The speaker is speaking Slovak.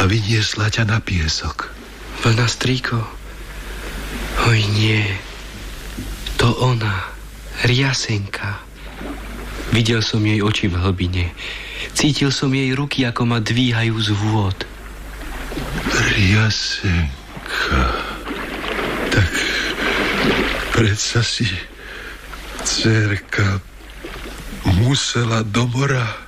vyniesla ťa na piesok. Vlna, strýko. Oj nie, to ona, Riasenka. Videl som jej oči v hlbine. Cítil som jej ruky, ako ma dvíhajú z vôd. Riasenka. Tak predsa si dcérka musela do mora.